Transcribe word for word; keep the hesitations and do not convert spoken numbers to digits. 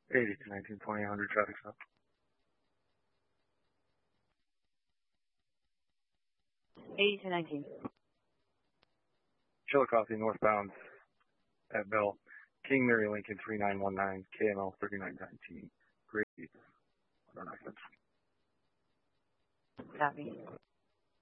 eighty to nineteen twenty, one hundred traffic stop. eighty to nineteen. Chillicothe northbound at Bell. King Mary Lincoln three nine one nine, K M L thirty-nine nineteen. Great. Copy.